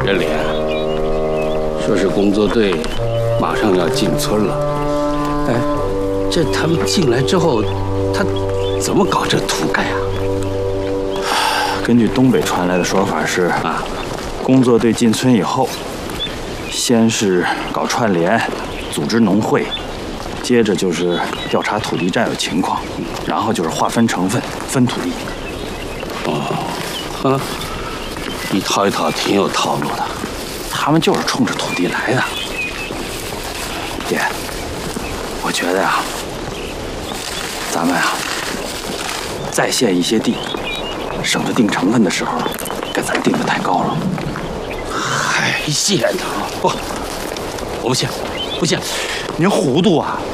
人脸，说是工作队马上要进村了。哎，这他们进来之后，他怎么搞这土改啊？ 根据东北传来的说法是啊，工作队进村以后，先是搞串联，组织农会，接着就是调查土地占有情况，然后就是划分成分，分土地。 哼，一套一套挺有套路的。 他们就是冲着土地来的。爹，我觉得呀，咱们呀，再限一些地，省得定成分的时候给咱定得太高了。 还限呢？不，我不限，不限。 您糊涂啊！